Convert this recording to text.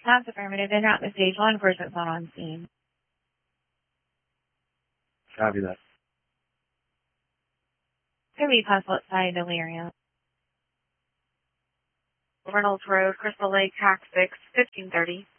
That's affirmative. En route to stage 1, person's not on scene. Copy that. Could be possible outside delirium. Reynolds Road, Crystal Lake, TAC 6, 1530.